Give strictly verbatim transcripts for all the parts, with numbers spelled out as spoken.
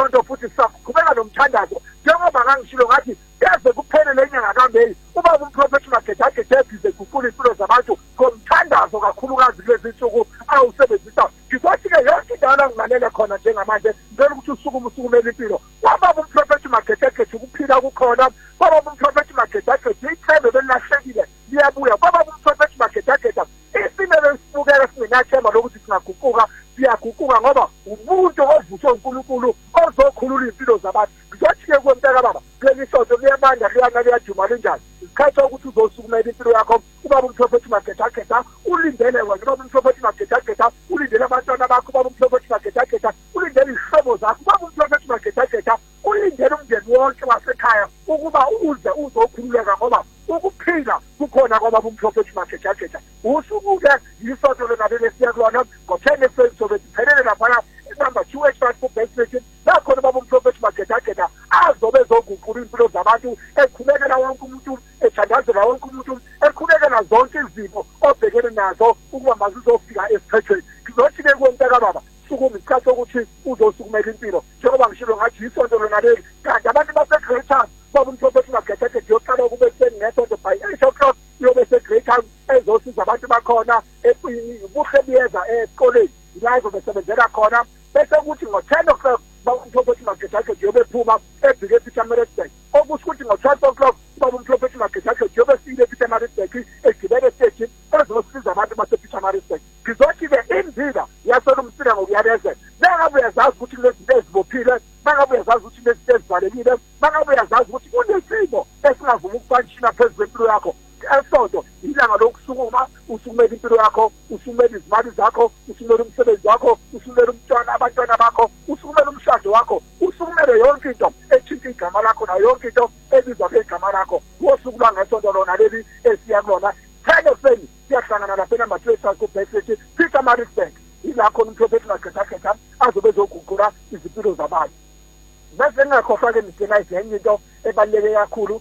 isonto futhi siqhubeka nomthandazo njengoba ngangishilo ngathi yaze kuphele lenyanga kaMeyi ubaba umprofeti Maketa Gedebhize kukhulu impilo zabantu ngomthandazo kakhulukazi kulezi insuku awusebenzisa ngizothi ke yonke indala ngilalela khona njengamanje ngicela ukuthi usuku umusukumela impilo ubaba umprofeti Maketa Gedebhize ukuphila kukhona ubaba umprofeti Maketa Gedebhize ithembe belahlekile liyabuya ubaba umprofeti Maketa Gedebhize isimele sibukela singenathemba lokuthi singaguquka siyaguquka ngoba umuntu ovuthwe uNkulunkulu ozokhulula impilo zabantu ngizothi-ke kwempela baba kuleli sonto liyabanda liyana liyajuma linjani isikhathi ukuthi uzosukumela impilo yakho ubaba umprofeti Maketa Gedebhize ulindele wena ubaba umprofeti Maketa Gedebhize ulindele abantwana bakho ubaba umprofeti Maketa Gedebhize ulindele izihlobo zakho ubaba umprofeti Maketa Gedebhize ulindele umndeni wonke wasekhaya ukuba uze uzokhululeka ngoba ukuphila kukhona kwababa umprofeti Maketa Gedebhize usuku-ke yisonto lona leli siyakulona ngo-ten April sobe siphelele laphana inumber two H Transport Base Station nakhona ubaba umprofeti Maketa Gedebhize azobe ezoguqula impilo zabantu ekhulekela wonke umuntu ethandazela wonke umuntu ekhulekela zonke izimo obhekene nazo ukuba mazizofika esiphethweni ngizothi-ke kwenteka baba sukuma isikhathi sokuthi uzosukumela impilo njengoba ngishilo ngathi yisonto lona leli kanti abantu base-Great Town ubaba umprofeti Maketa Gedebhize yoqala ukube ekuseni ngesonto by eight o'clock iyobe ese-Great Town ezosiza abantu bakhona ubuhle biyeza esikoleni la ezobe sebenzela khona bese kuthi ngo-ten o'clock ubaba umprofeti Maketa Gedebhize yobe phuma ebhike ePietermaritzburg okusho ukuthi ngo-twelve o'clock ubaba umprofeti Maketa Gedebhize yobe sile ePietermaritzburg egibele stage ezosiza abantu basePietermaritzburg ngizothi-ke imvila yasona umsila ngokuyabezela nangabe uyazazi ukuthi kunezinto ezibophile nangabe uyazazi ukuthi kunezinto ezivalekile nangabe uyazazi ukuthi kunesimo esingavuma ukubanishina phezu kwempilo yakho esonto ilanga lokusukuma usukumela impilo yakho usukumela izimali zakho usukumela umsebenzi wakho usukumela umntwana abantwana bakho usukumela umshado wakho usukumele yonke into ethinta igama lakho nayo yonke into ebizwa ngegama lakho wosuku lwangesonto lona leli esiya kulona ten April siyahlangana lapha enumber two Transport Base Station Pietermaritzburg ilakho umprofeti Maketa Gedebhize azobe ezoguqula izimpilo zabantu bese ngakhohlwa-ke ngisenayithi enye into ebaluleke kakhulu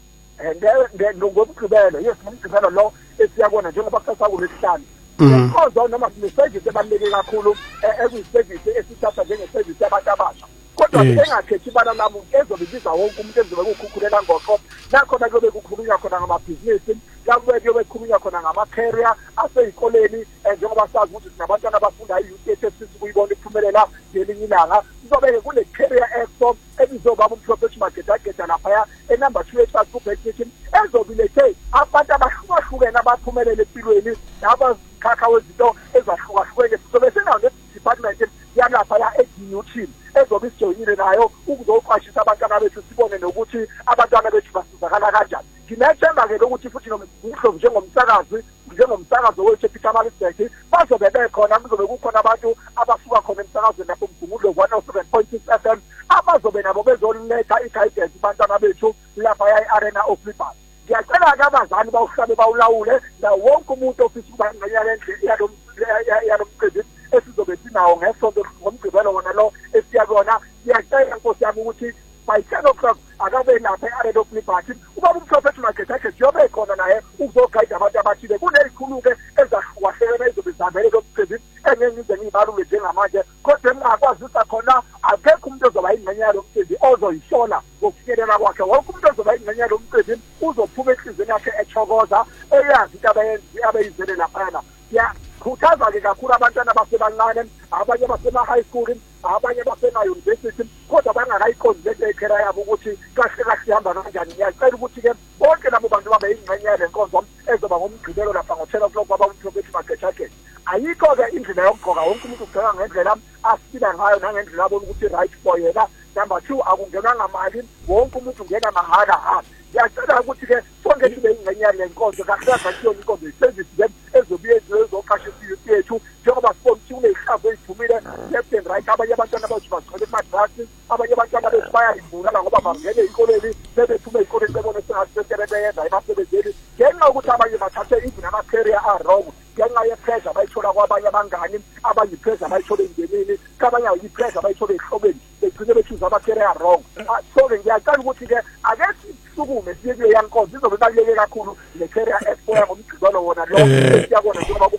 ngomgqibelo yes ngomgqibelo lo esiyakona njengoba sasakulesihlanu inkonzo noma sinesevisi ebaluleke kakhulu ekuyisevisi esithatha njengesevisi yabantu abasha kodwa engakhethi ibala lamuntu ezobe ibiza wonke umuntu ezobe kukhukhulela ngoqo nakhona kuyobe kukhulunywa khona ngamabhizinisi lakube kuyobe kukhulunywa khona ngama-career aseyikoleni njengoba sazi ukuthi sinabantwana abafunda i-U T S sisi kuyibona iphumelela ngelinye ilanga kuzobe-ke kune-career expo ebizobaba umprofeti Maketa Gedebhize laphaya enumber two Transport Base Station ezobilethe abantu abahlukahlukene abaphumelela empilweni nabakhakha wezinto ezahlukahlukene sizobe sinayo ne-department yalaphaya e-D U team ezobe isijoyinile nayo ukuzoqwashisa abantwana bethu sibone nokuthi abantwana bethu basizakala kanjani nginethemba-ke lokuthi futhi ngihlovu njengomsakazi njengomsakazo wethu ePietermaritzburg bazobe bekhona kuzobe kukhona abantu abasuka khona emsakazweni lapho mgungudlovu one oh seven point six F M abazobe nabo bezoletha i-guidance abantwana bethu laphaya i-Arena of Liberty ngiyacela-ke abazali bawuhlabe bawulawule nawo wonke umuntu ofisa ukuba ingxenye yalo mcimbi esizobe sinawo ngesonto ngomgqibelo wona lo esiya kona ngiyacela nkosi yami ukuthi by ten o'clock akabe lapha e-Arena of Liberty ubaba umprofeti Maketa Gedebhize yobe khona naye ukuzogayida abantu abathile kuneyikhulu-ke ezahlukahlukene ezobe zihambele lo mcimbi engeke ngize ngiyibalule njengamanje kodwa engingakwazisa khona akekho umuntu ozoba yingxenye yalo mcimbi ozoyihlola ngokufikelela kwakhe wonke umuntu ozoba yingxenye yalo mcimbi uzophuma enhliziyweni yakhe ethokoza eyazi into abeyizele laphayana khuthaza-ke kakhulu abantwana abasebancane abanye basema-high school abanye basema-university kodwa bangakayiqondi lento ekhera yabo ukuthi kahle kahle ihamba kanjani ngiyacela ukuthi-ke bonke labo bantu babe yingxenye yale nkonzo ezoba ngomgqibelo lapha ngo-ten o'clock kwaba umprofeti Maketa Gedebhize ayikho-ke indlela yokugqoka wonke umuntu ugqoka ngendlela asila ngayo nangendlela abona ukuthi right for yena number two akungenwa ngamali wonke umuntu ungena mahhala ha ngiyacela ukuthi-ke sonke sibe yingxenye yale nkonzo kahle kahle akuyona inkonzo isevisi ezobuye ezoqashisa i-youth yethu njengoba sibona ukuthi kuneyihlavu eziphumile left and right abanye abantwana bethu bagcwele emadrasi abanye abantwana bethu bayayivulala ngoba bangene ey'koleni sebephume ey'koleni bebone sengathi besebebeyenza emasebenzeni ngenxa yokuthi abanye bathathe even ama-career are-wrong ngenxa ye-pressure bayithola kwabanye abangani abanye i-pressure bayithola emndenini kabanye i-pressure bayithola ey'hlobeni begcine bethuza ama-career are-wrong so-ke ngiyacela ukuthi-ke ake sisukume siye kuyo yankonzo izobe ibaluleke kakhulu le-career expo yangomgqibelo wona lo esiyakona njengoba